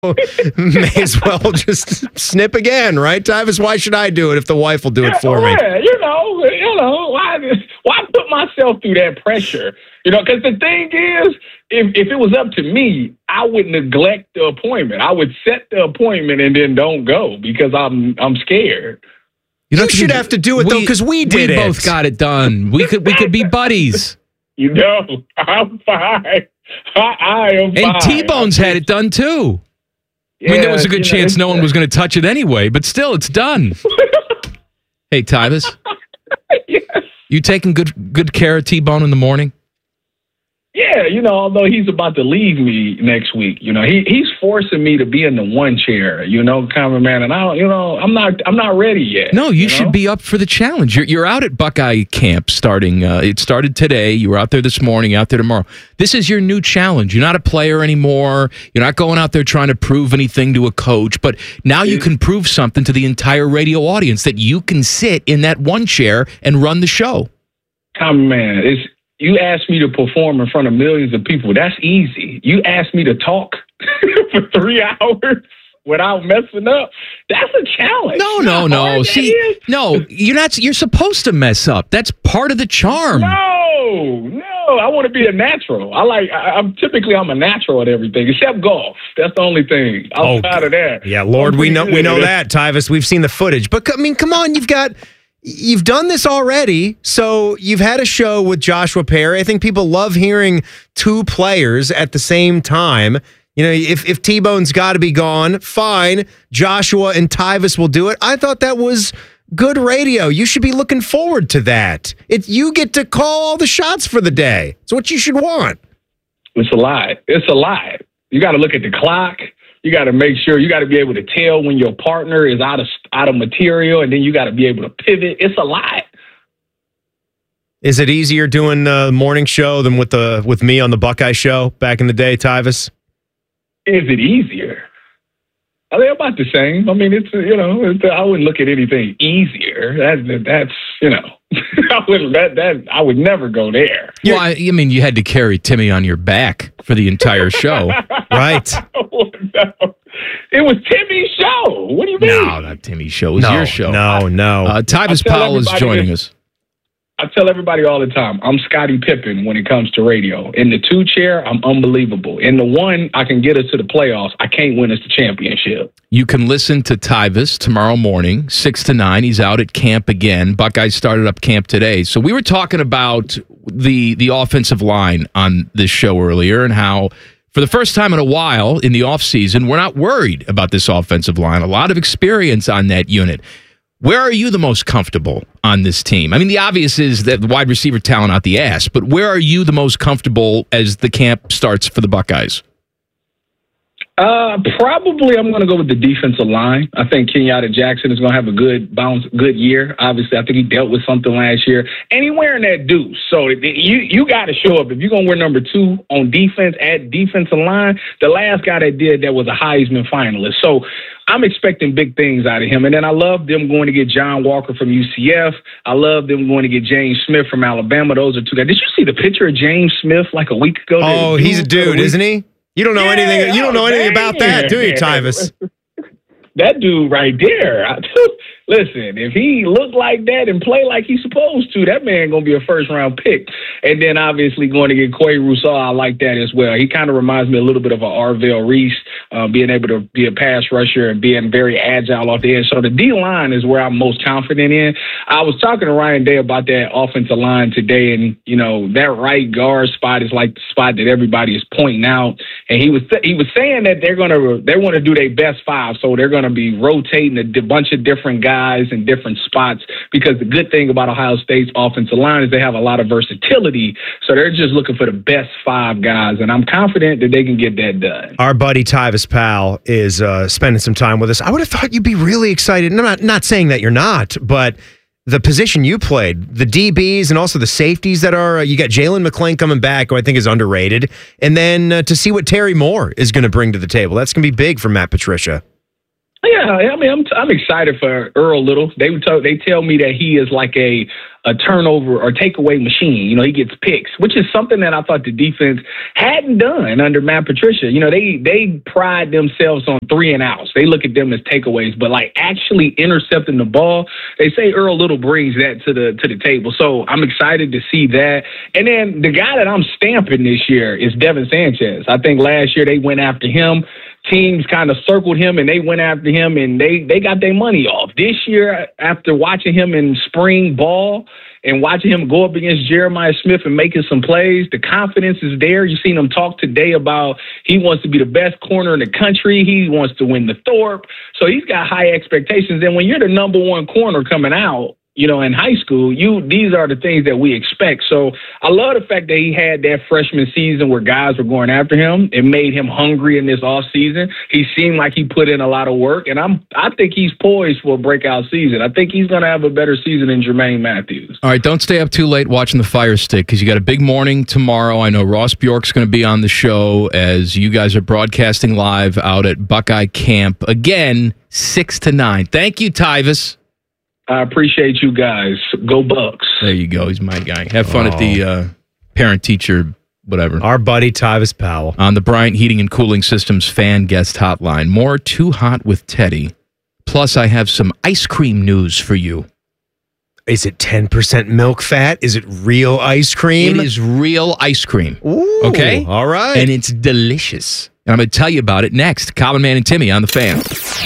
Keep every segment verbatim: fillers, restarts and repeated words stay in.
may as well just snip again, right, Tyvis? Why should I do it if the wife will do it for me? Yeah, you know, you know, why, why put myself through that pressure? You know, because the thing is, if if it was up to me, I would neglect the appointment. I would set the appointment and then don't go because I'm I'm scared. You, you should have to do it, we, though, because we did we it. We both got it done. We could we could be buddies. You know, I'm fine. I, I am fine. And T-Bone's had it done, too. Yeah, I mean, there was a good chance know, no one was going to touch it anyway, but still, it's done. Hey, Tyvis. Yes. You taking good good care of T-Bone in the morning? Yeah, you know, although he's about to leave me next week, you know, he he's forcing me to be in the one chair, you know, cameraman, and I don't, you know, I'm not I'm not ready yet. No, you, you should know? be up for the challenge. You're you're out at Buckeye Camp starting. Uh, it started today. You were out there this morning. Out there tomorrow. This is your new challenge. You're not a player anymore. You're not going out there trying to prove anything to a coach. But now you can prove something to the entire radio audience that you can sit in that one chair and run the show. Cameraman, it's. You asked me to perform in front of millions of people. That's easy. You asked me to talk for three hours without messing up. That's a challenge. No, no, no. See, no, you're not. You're supposed to mess up. That's part of the charm. No, no. I want to be a natural. I like. I, I'm typically I'm a natural at everything except golf. That's the only thing. Outside oh, of that, yeah, Lord, we know we know that, Tyvis. We've seen the footage, but I mean, come on, you've got. You've done this already, so you've had a show with Joshua Perry. I think people love hearing two players at the same time. You know, if, if T-Bone's got to be gone, fine. Joshua and Tyvis will do it. I thought that was good radio. You should be looking forward to that. It, you get to call all the shots for the day. It's what you should want. It's a lie. It's a lie. You got to look at the clock. You got to make sure you got to be able to tell when your partner is out of out of material, and then you got to be able to pivot. It's a lot. Is it easier doing the morning show than with the with me on the Buckeye show back in the day, Tyvis? Is it easier? Are they about the same? I mean, it's you know, it's, I wouldn't look at anything easier. That that's you know, I would that that I would never go there. Well, I, I mean, you had to carry Timmy on your back for the entire show, right? No. It was Timmy's show. What do you mean? No, not Timmy's show. It was no, your show. No, no. Uh, Tyvis Powell is joining this, us. I tell everybody all the time, I'm Scottie Pippen when it comes to radio. In the two chair, I'm unbelievable. In the one, I can get us to the playoffs. I can't win us the championship. You can listen to Tyvis tomorrow morning, six to nine. He's out at camp again. Buckeyes started up camp today. So we were talking about the the offensive line on this show earlier and how for the first time in a while in the offseason, we're not worried about this offensive line. A lot of experience on that unit. Where are you the most comfortable on this team? I mean, the obvious is that the wide receiver talent out the ass, but where are you the most comfortable as the camp starts for the Buckeyes? Uh, probably I'm going to go with the defensive line. I think Kenyatta Jackson is going to have a good bounce, good year. Obviously, I think he dealt with something last year, and he wearing that deuce. So you you got to show up if you're going to wear number two on defense at defensive line. The last guy that did that was a Heisman finalist. So I'm expecting big things out of him. And then I love them going to get John Walker from U C F. I love them going to get James Smith from Alabama. Those are two guys. Did you see the picture of James Smith like a week ago? Oh, he's a dude, isn't he? You don't know yeah, anything. You don't know anything about that, do you, Tyvis? That dude right there. I, listen, if he look like that and play like he's supposed to, that man gonna be a first round pick. And then obviously going to get Quay Rousseau, I like that as well. He kind of reminds me a little bit of a Arvell Reese, uh, being able to be a pass rusher and being very agile off the edge. So the D line is where I'm most confident in. I was talking to Ryan Day about that offensive line today, and you know that right guard spot is like the spot that everybody is pointing out. And he was th- he was saying that they're gonna they want to do their best five, so they're gonna be rotating a d- bunch of different guys in different spots, because the good thing about Ohio State's offensive line is they have a lot of versatility. So they're just looking for the best five guys, and I'm confident that they can get that done. Our buddy Tyvis Powell is uh, spending some time with us. I would have thought you'd be really excited. I'm not, not saying that you're not, but the position you played, the D Bs and also the safeties that are, uh, you got Jalen McClain coming back, who I think is underrated, and then uh, to see what Terry Moore is going to bring to the table. That's going to be big for Matt Patricia. Yeah, I mean, I'm I'm excited for Earl Little. They would tell, they tell me that he is like a a turnover or takeaway machine. You know, he gets picks, which is something that I thought the defense hadn't done under Matt Patricia. You know, they they pride themselves on three and outs. They look at them as takeaways, but like actually intercepting the ball, they say Earl Little brings that to the to the table. So I'm excited to see that. And then the guy that I'm stamping this year is Devin Sanchez. I think last year they went after him. Teams kind of circled him and they went after him and they, they got their money off. This year, after watching him in spring ball and watching him go up against Jeremiah Smith and making some plays, the confidence is there. You've seen him talk today about he wants to be the best corner in the country. He wants to win the Thorpe. So he's got high expectations. And when you're the number one corner coming out, you know, in high school, you these are the things that we expect. So I love the fact that he had that freshman season where guys were going after him. It made him hungry in this offseason. He seemed like he put in a lot of work, and I'm I think he's poised for a breakout season. I think he's going to have a better season than Jermaine Matthews. All right, don't stay up too late watching the Fire Stick because you got a big morning tomorrow. I know Ross Bjork's going to be on the show as you guys are broadcasting live out at Buckeye Camp again, six to nine. Thank you, Tyvis. I appreciate you guys. Go Bucks. There you go. He's my guy. Have fun oh. at the uh, parent-teacher, whatever. Our buddy Tyvis Powell. On the Bryant Heating and Cooling Systems fan guest hotline. More Too Hot with Teddy. Plus, I have some ice cream news for you. Is it ten percent milk fat? Is it real ice cream? It is real ice cream. Ooh, okay? All right. And it's delicious. And I'm going to tell you about it next. Common Man and Timmy on the Fan.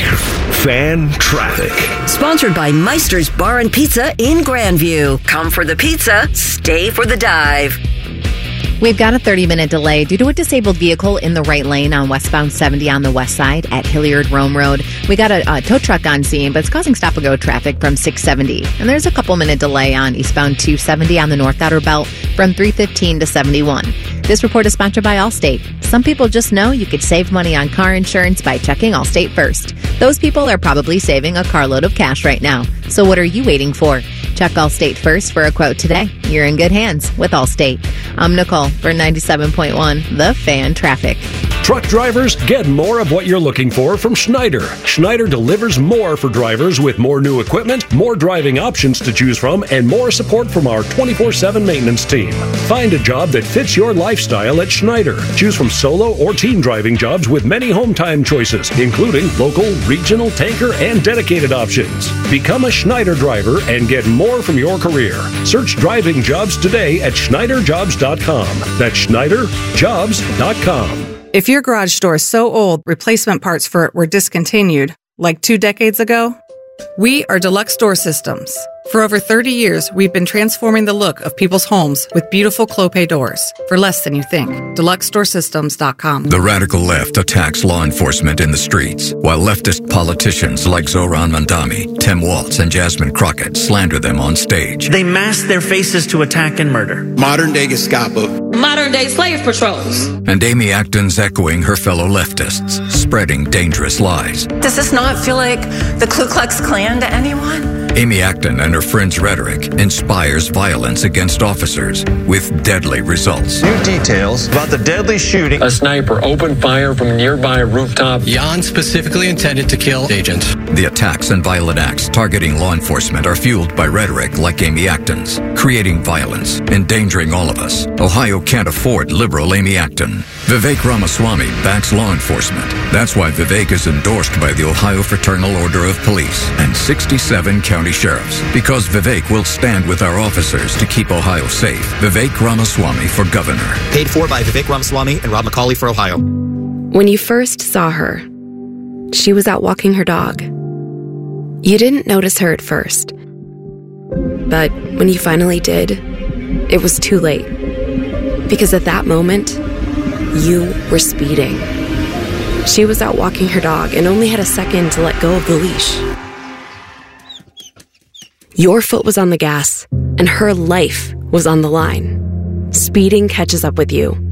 Fan Traffic. Sponsored by Meister's Bar and Pizza in Grandview. Come for the pizza, stay for the dive. We've got a thirty-minute delay due to a disabled vehicle in the right lane on westbound seventy on the west side at Hilliard Rome Road. We got a, a tow truck on scene, but it's causing stop-and-go traffic from six seventy. And there's a couple-minute delay on eastbound two seventy on the North Outer Belt from three fifteen to seventy-one. This report is sponsored by Allstate. Some people just know you could save money on car insurance by checking Allstate first. Those people are probably saving a carload of cash right now. So what are you waiting for? Check Allstate first for a quote today. You're in good hands with Allstate. I'm Nicole for ninety-seven point one The Fan Traffic. Truck drivers, get more of what you're looking for from Schneider. Schneider delivers more for drivers with more new equipment, more driving options to choose from, and more support from our twenty-four seven maintenance team. Find a job that fits your lifestyle at Schneider. Choose from solo or team driving jobs with many home time choices, including local, regional, tanker, and dedicated options. Become a Schneider driver and get more from your career. Search driving jobs today at Schneider Jobs dot com. That's Schneider Jobs dot com. If your garage door is so old, replacement parts for it were discontinued, like two decades ago, we are Deluxe Door Systems. For over thirty years, we've been transforming the look of people's homes with beautiful Clopay doors for less than you think. Deluxe Door Systems dot com. The radical left attacks law enforcement in the streets, while leftist politicians like Zohran Mandami, Tim Walz, and Jasmine Crockett slander them on stage. They mask their faces to attack and murder. Modern-day Gestapo. Modern-day slave patrols. And Amy Acton's echoing her fellow leftists, spreading dangerous lies. Does this not feel like the Ku Klux Klan to anyone? Amy Acton and her friends' rhetoric inspires violence against officers with deadly results. New details about the deadly shooting. A sniper opened fire from a nearby rooftop. Jan specifically intended to kill agents. The attacks and violent acts targeting law enforcement are fueled by rhetoric like Amy Acton's, creating violence, endangering all of us. Ohio can't afford liberal Amy Acton. Vivek Ramaswamy backs law enforcement. That's why Vivek is endorsed by the Ohio Fraternal Order of Police and sixty-seven county sheriffs, because Vivek will stand with our officers to keep Ohio safe. Vivek Ramaswamy for governor. Paid for by Vivek Ramaswamy and Rob McCauley for Ohio. When you first saw her, she was out walking her dog. You didn't notice her at first. But when you finally did, it was too late. Because at that moment, you were speeding. She was out walking her dog and only had a second to let go of the leash. Your foot was on the gas, and her life was on the line. Speeding catches up with you.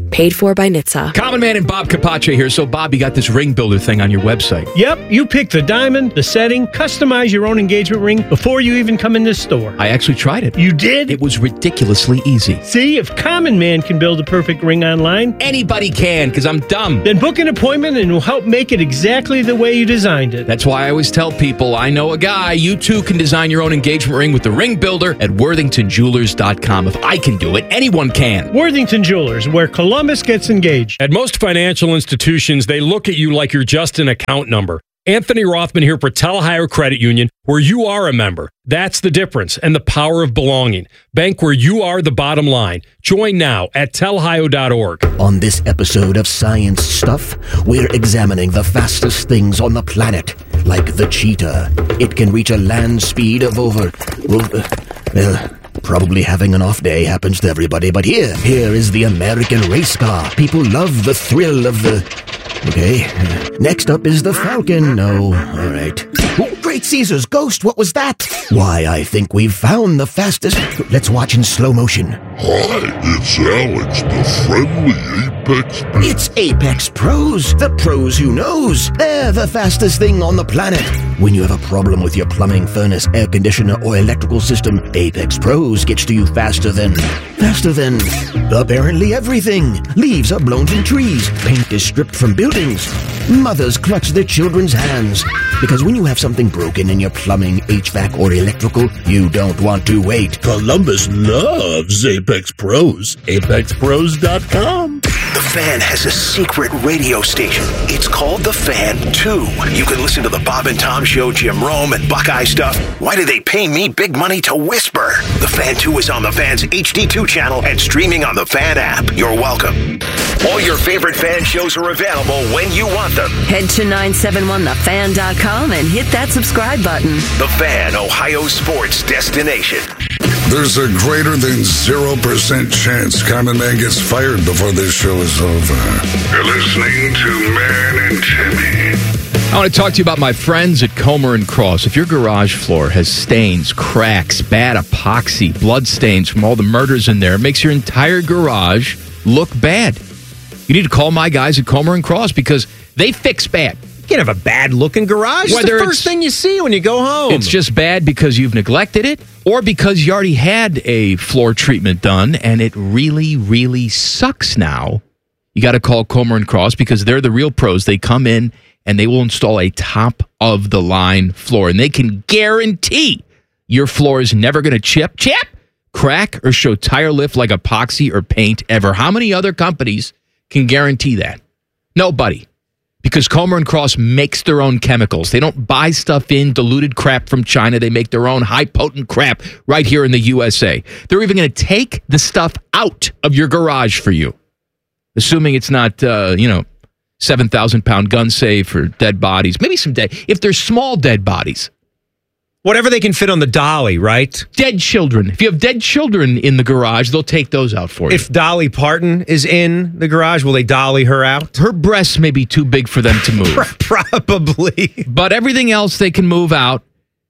Paid for by N H T S A. Common Man and Bob Capace here. So, Bob, you got this ring builder thing on your website. Yep, you pick the diamond, the setting, customize your own engagement ring before you even come in this store. I actually tried it. You did? It was ridiculously easy. See, if Common Man can build a perfect ring online, anybody can, because I'm dumb. Then book an appointment and we'll help make it exactly the way you designed it. That's why I always tell people, I know a guy. You too can design your own engagement ring with the ring builder at worthington jewelers dot com. If I can do it, anyone can. Worthington Jewelers, where Columbus gets engaged. At most financial institutions, they look at you like you're just an account number. Anthony Rothman here for Telhire Credit Union, where you are a member. That's the difference and the power of belonging. Bank where you are the bottom line. Join now at telhio dot org. On this episode of Science Stuff, we're examining the fastest things on the planet, like the cheetah. It can reach a land speed of over... Well, uh, well probably having an off day happens to everybody, but here, here is the American race car. People love the thrill of the... Okay. Next up is the Falcon. No. All right. Oh, Great Caesar's ghost. What was that? Why, I think we've found the fastest... Let's watch in slow motion. Hi, it's Alex, the friendly Apex Pro. It's Apex Pros. The pros who knows. They're the fastest thing on the planet. When you have a problem with your plumbing, furnace, air conditioner, or electrical system, Apex Pros gets to you faster than... Faster than... apparently everything. Leaves are blown from trees. Paint is stripped from buildings. Mothers clutch their children's hands. Because when you have something broken in your plumbing, H V A C, or electrical, you don't want to wait. Columbus loves Apex Pros. apex pros dot com. The Fan has a secret radio station. It's called The Fan two. You can listen to the Bob and Tom Show, Jim Rome, and Buckeye stuff. Why do they pay me big money to whisper? The Fan two is on the Fan's H D two channel and streaming on the Fan app. You're welcome. All your favorite Fan shows are available when you want them. Head to nine seven one the fan dot com and hit that subscribe button. The Fan, Ohio sports destination. There's a greater than zero percent chance Common Man gets fired before this show is over. You're listening to Man and Timmy. I want to talk to you about my friends at Comer and Cross. If your garage floor has stains, cracks, bad epoxy, blood stains from all the murders in there, it makes your entire garage look bad. You need to call my guys at Comer and Cross because they fix bad. You can't have a bad-looking garage. It's the first thing you see when you go home. It's just bad because you've neglected it or because you already had a floor treatment done and it really, really sucks now. You got to call Comer and Cross because they're the real pros. They come in and they will install a top-of-the-line floor, and they can guarantee your floor is never going to chip, chip, crack, or show tire lift like epoxy or paint ever. How many other companies can guarantee that? Nobody. Because Comer and Cross makes their own chemicals. They don't buy stuff in diluted crap from China. They make their own high-potent crap right here in the U S A. They're even going to take the stuff out of your garage for you. Assuming it's not, uh, you know, seven thousand pound gun safe or dead bodies. Maybe some dead. If they're small dead bodies. Whatever they can fit on the dolly, right? Dead children. If you have dead children in the garage, they'll take those out for you. If Dolly Parton is in the garage, will they dolly her out? Her breasts may be too big for them to move. Probably. But everything else they can move out.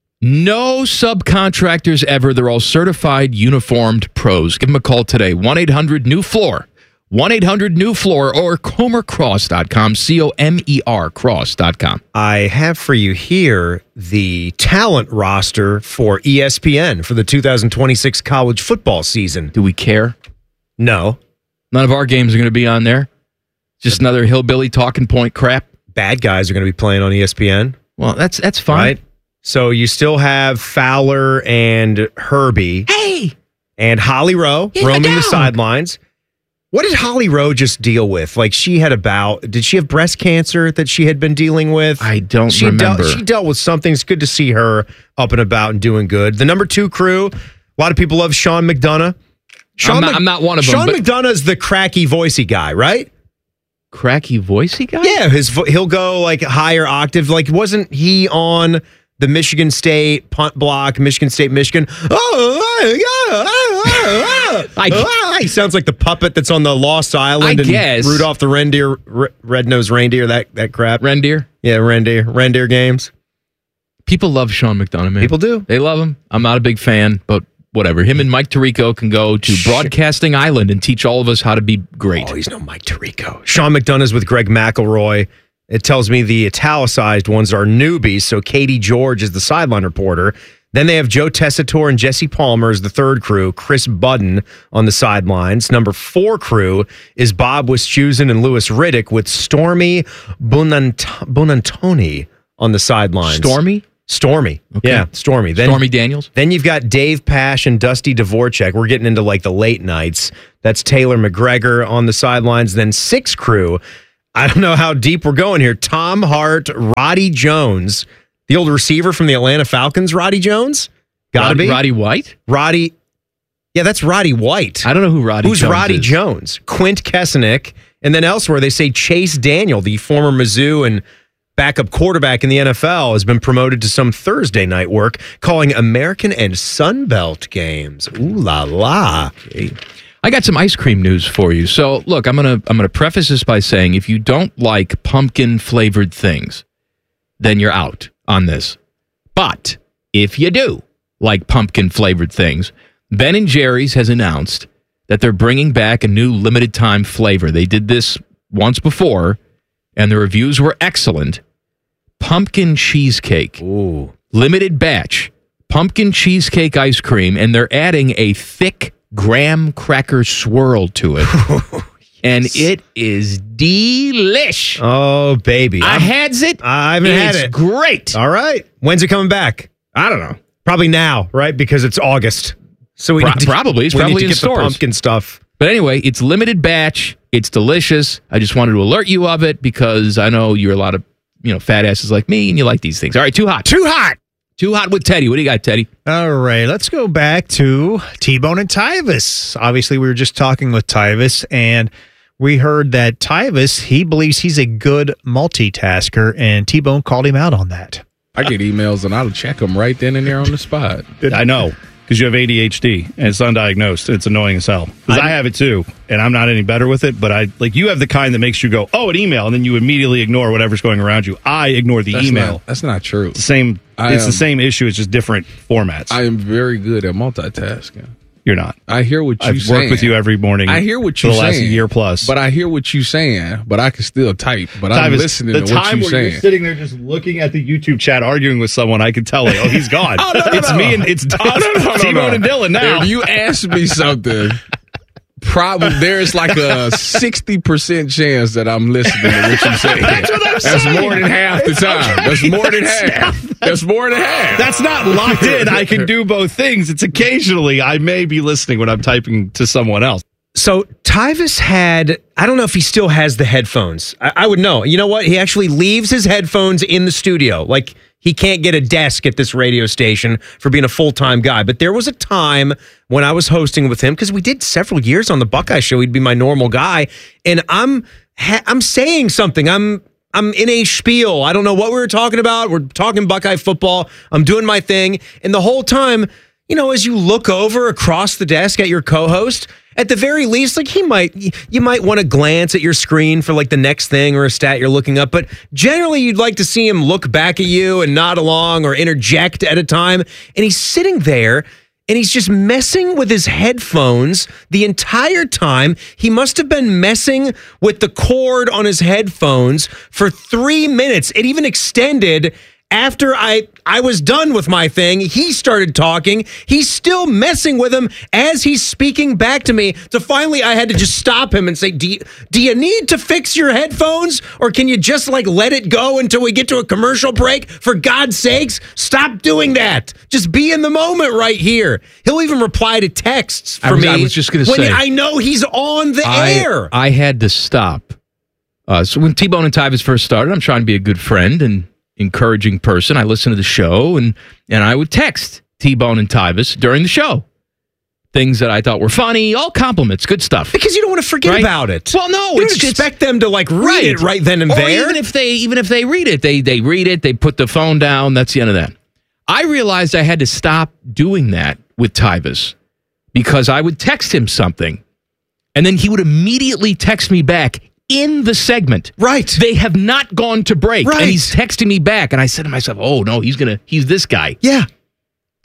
No subcontractors ever. They're all certified, uniformed pros. Give them a call today. one eight hundred new floor. one eight hundred new floor or comer cross dot com. C O M E R cross dot com. I have for you here the talent roster for E S P N for the two thousand twenty-six college football season. Do we care? No. None of our games are going to be on there? Just another hillbilly talking point crap? Bad guys are going to be playing on E S P N. Well, that's that's fine. Right? So you still have Fowler and Herbie. Hey! And Holly Rowe roaming the sidelines. What did Holly Rowe just deal with? Like, she had about, did she have breast cancer that she had been dealing with? I don't she remember. Dealt, she dealt with something. It's good to see her up and about and doing good. The number two crew, a lot of people love Sean McDonough. Sean I'm, not, Mc, I'm not one of them. Sean McDonough is the cracky, voicey guy, right? Cracky, voicey guy? Yeah, his he'll go like higher octave. Like, wasn't he on the Michigan State punt block, Michigan State, Michigan? Oh, my God. I, he sounds like the puppet that's on the Lost Island I and guess. Rudolph the reindeer, r- red-nosed reindeer, that, that crap. Reindeer? Yeah, reindeer. Reindeer games. People love Sean McDonough, man. People do. They love him. I'm not a big fan, but whatever. Him and Mike Tirico can go to Broadcasting Island and teach all of us how to be great. Oh, he's no Mike Tirico. Sean McDonough's with Greg McElroy. It tells me the italicized ones are newbies, so Katie George is the sideline reporter. Then they have Joe Tessitore and Jesse Palmer as the third crew, Chris Budden on the sidelines. Number four crew is Bob Wischusen and Louis Riddick with Stormy Bonant- Bonantoni on the sidelines. Stormy? Stormy. Okay. Yeah, Stormy. Then, Stormy Daniels. Then you've got Dave Pash and Dusty Dvorak. We're getting into like the late nights. That's Taylor McGregor on the sidelines. Then six crew. I don't know how deep we're going here. Tom Hart, Roddy Jones, the old receiver from the Atlanta Falcons, Roddy Jones. Gotta Roddy, be. Roddy White? Roddy. Yeah, that's Roddy White. I don't know who Roddy Who's Jones Roddy is. Jones? Quint Kesenick. And then elsewhere, they say Chase Daniel, the former Mizzou and backup quarterback in the N F L, has been promoted to some Thursday night work, calling American and Sun Belt games. Ooh la la. Okay. I got some ice cream news for you. So, look, I'm gonna I'm gonna preface this by saying if you don't like pumpkin flavored things, then you're out on this. But if you do like pumpkin flavored things, Ben and Jerry's has announced that they're bringing back a new limited time flavor. They did this once before, and the reviews were excellent. Pumpkin cheesecake. Ooh. Limited batch. Pumpkin cheesecake ice cream, and they're adding a thick graham cracker swirl to it. And it is delish. Oh, baby. I I'm, had it. I haven't had It's it. great. All right. When's it coming back? I don't know. Probably now, right? Because it's August. So we Pro- need to, probably. It's we probably need to in get stores. the pumpkin stuff. But anyway, it's limited batch. It's delicious. I just wanted to alert you of it because I know you're a lot of, you know, fat asses like me and you like these things. All right, too hot. Too hot. Too hot with Teddy. What do you got, Teddy? All right, let's go back to T-Bone and Tyvis. Obviously, we were just talking with Tyvis, and we heard that Tyvis, he believes he's a good multitasker, and T-Bone called him out on that. I get emails, and I'll check them right then and there on the spot. I know, because you have A D H D, and it's undiagnosed. It's annoying as hell. Because I, I have it, too, and I'm not any better with it, but I like you have the kind that makes you go, oh, an email, and then you immediately ignore whatever's going around you. I ignore the that's email. Not, that's not true. It's the same. I it's am, the same issue. It's just different formats. I am very good at multitasking. You're not. I hear what you're I've saying. I've worked with you every morning. I hear what you're for the saying. last year plus. But I hear what you're saying, but I can still type. But I'm listening the to what time you're where saying. You're sitting there just looking at the YouTube chat, arguing with someone, I can tell, like, oh, he's gone. oh, no, no, it's no. me and it's oh, no, no, no, T-Bone no. and Dylan now. If you ask me something, probably there's like a sixty percent chance that I'm listening to what you're saying. That's what I'm That's saying. more than half the time. That's more than half. That's more than half. That's not locked in. I can do both things. It's occasionally I may be listening when I'm typing to someone else. So Tyvis had, I don't know if he still has the headphones. I, I would know. You know what? He actually leaves his headphones in the studio. Like, he can't get a desk at this radio station for being a full-time guy. But there was a time when I was hosting with him, because we did several years on the Buckeye Show. He'd be my normal guy. And I'm ha- I'm saying something. I'm I'm in a spiel. I don't know what we were talking about. We're talking Buckeye football. I'm doing my thing. And the whole time, you know, as you look over across the desk at your co-host, at the very least, like he might, you might want to glance at your screen for like the next thing or a stat you're looking up. But generally, you'd like to see him look back at you and nod along or interject at a time. And he's sitting there and he's just messing with his headphones the entire time. He must have been messing with the cord on his headphones for three minutes. It even extended after I, I was done with my thing. He started talking. He's still messing with him as he's speaking back to me. So finally, I had to just stop him and say, do you, do you need to fix your headphones? Or can you just like let it go until we get to a commercial break? For God's sakes, stop doing that. Just be in the moment right here. He'll even reply to texts for I was, me. I was just going to when say. I know he's on the I, air. I had to stop. Uh, so when T-Bone and Tyvis first started, I'm trying to be a good friend and encouraging person. I listened to the show, and and I would text T-Bone and Tyvis during the show. Things that I thought were funny, all compliments, good stuff. Because you don't want to forget right? about it. Well, no, you it's don't just, expect them to like read right. it right then and or there. Even if they even if they read it, they they read it, they put the phone down. That's the end of that. I realized I had to stop doing that with Tyvis because I would text him something, and then he would immediately text me back in the segment. Right. They have not gone to break. Right. And he's texting me back. And I said to myself, oh, no, he's going to, he's this guy. Yeah.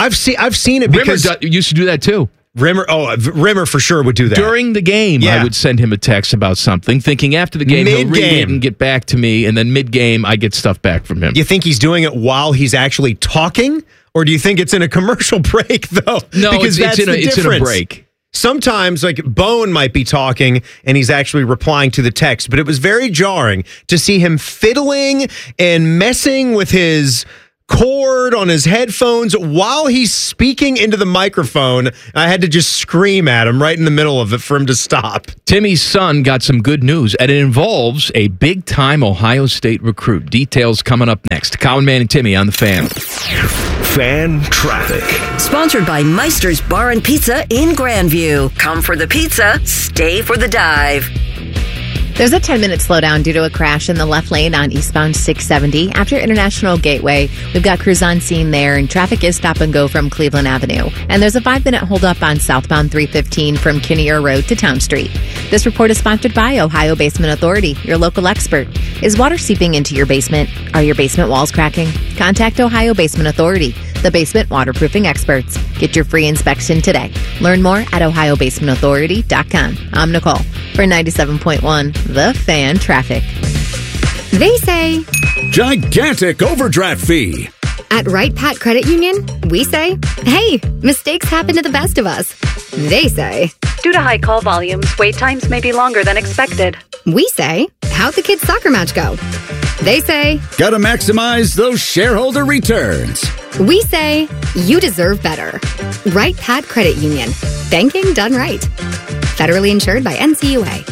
I've seen I've seen it Rimmer because do, used to do that too. Rimmer, oh, Rimmer for sure would do that. During the game, Yeah. I would send him a text about something, thinking after the game he'll read it Mid-game. and get back to me, and then mid-game I get stuff back from him. You think he's doing it while he's actually talking, or do you think it's in a commercial break though? No, because it's, it's, that's in a, the it's in a difference. break. Sometimes, like, Bone might be talking and he's actually replying to the text, but it was very jarring to see him fiddling and messing with his cord on his headphones while he's speaking into the microphone. I had to just scream at him right in the middle of it for him to stop. Timmy's son got some good news, and it involves a big-time Ohio State recruit. Details coming up next. Colin Man and Timmy on The Fan. Fan traffic. Sponsored by Meister's Bar and Pizza in Grandview. Come for the pizza, stay for the dive. There's a ten-minute slowdown due to a crash in the left lane on eastbound six seventy. After International Gateway, we've got crews on scene there, and traffic is stop and go from Cleveland Avenue. And there's a five-minute holdup on southbound three fifteen from Kinnear Road to Town Street. This report is sponsored by Ohio Basement Authority, your local expert. Is water seeping into your basement? Are your basement walls cracking? Contact Ohio Basement Authority, the basement waterproofing experts. Get your free inspection today. Learn more at ohio basement authority dot com. I'm Nicole for ninety-seven point one, The Fan Traffic. They say gigantic overdraft fee. At Right Pat Credit Union, we say, hey, mistakes happen to the best of us. They say, due to high call volumes, wait times may be longer than expected. We say, how'd the kids' soccer match go? They say, gotta maximize those shareholder returns. We say, you deserve better. Right Pat Credit Union. Banking done right. Federally insured by N C U A.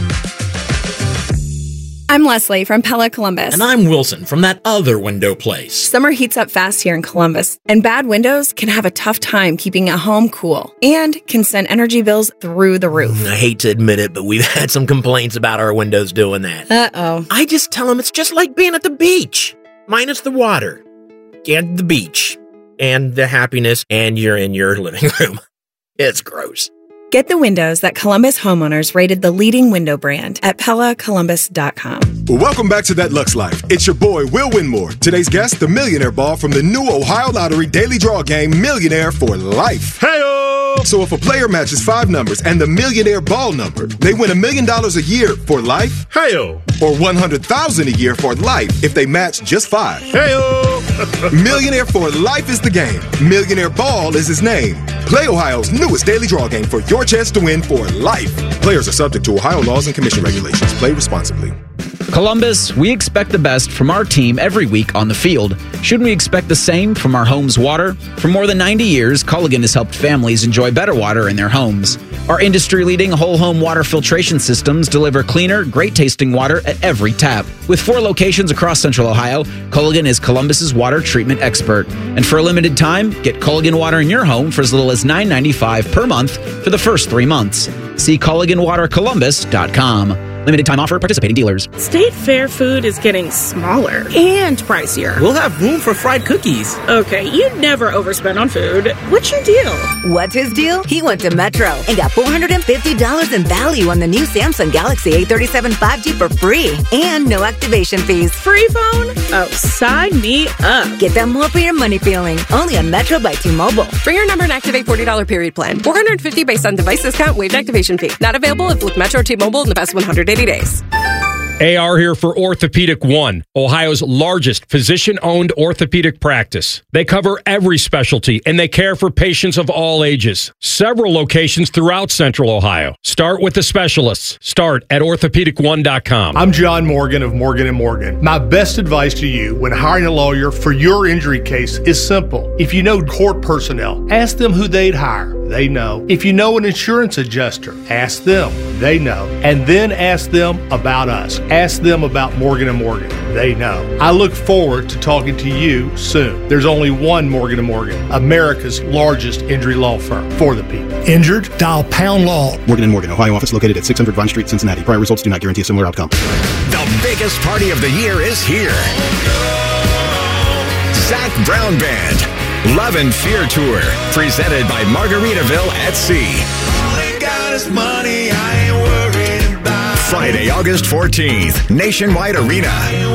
I'm Leslie from Pella Columbus. And I'm Wilson from that other window place. Summer heats up fast here in Columbus, and bad windows can have a tough time keeping a home cool and can send energy bills through the roof. I hate to admit it, but we've had some complaints about our windows doing that. Uh-oh. I just tell them it's just like being at the beach, minus the water and the beach and the happiness, and you're in your living room. It's gross. Get the windows that Columbus homeowners rated the leading window brand at Pella Columbus dot com. Welcome back to That Lux Life. It's your boy, Will Winmore. Today's guest, the Millionaire Ball from the new Ohio Lottery Daily Draw game, Millionaire for Life. Hey-o! So if a player matches five numbers and the Millionaire Ball number, they win a million dollars a year for life. Hey-o! Or one hundred thousand dollars a year for life if they match just five. Hey-o! Millionaire for Life is the game. Millionaire Ball is his name. Play Ohio's newest daily draw game for your chance to win for life. Players are subject to Ohio laws and commission regulations. Play responsibly. Columbus, we expect the best from our team every week on the field. Shouldn't we expect the same from our home's water? For more than ninety years, Culligan has helped families enjoy better water in their homes. Our industry-leading whole-home water filtration systems deliver cleaner, great-tasting water at every tap. With four locations across Central Ohio, Culligan is Columbus's water treatment expert. And for a limited time, get Culligan water in your home for as little as nine dollars and ninety-five cents per month for the first three months. See Culligan Water Columbus dot com. Limited time offer, participating dealers. State Fair food is getting smaller and pricier. We'll have room for fried cookies. Okay, you'd never overspend on food. What's your deal? What's his deal? He went to Metro and got four hundred fifty dollars in value on the new Samsung Galaxy A thirty-seven five G for free and no activation fees. Free phone? Oh, sign me up. Get that more for your money feeling. Only on Metro by T-Mobile. Bring your number and activate forty dollars period plan. four hundred fifty dollars based on device discount, waived activation fee. Not available if with Metro T-Mobile in the past one hundred eighty days. A R here for Orthopedic One, Ohio's largest physician-owned orthopedic practice. They cover every specialty, and they care for patients of all ages. Several locations throughout Central Ohio. Start with the specialists. Start at orthopedic one dot com. I'm John Morgan of Morgan and Morgan. My best advice to you when hiring a lawyer for your injury case is simple. If you know court personnel, ask them who they'd hire. They know. If you know an insurance adjuster, ask them. They know. And then ask them about us. Ask them about Morgan and Morgan. They know. I look forward to talking to you soon. There's only one Morgan and Morgan, America's largest injury law firm for the people. Injured? Dial Pound Law. Morgan and Morgan, Ohio office located at six hundred Vine Street, Cincinnati. Prior results do not guarantee a similar outcome. The biggest party of the year is here. Zach Brown Band, Love and Fear Tour, presented by Margaritaville at Sea. All I got is money, I ain't worried about. Friday, August fourteenth, Nationwide Arena.